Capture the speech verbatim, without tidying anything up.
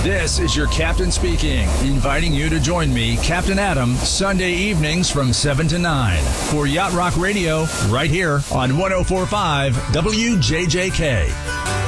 This is your captain speaking, inviting you to join me, Captain Adam, Sunday evenings from seven to nine for Yacht Rock Radio, right here on one oh four point five W J J K.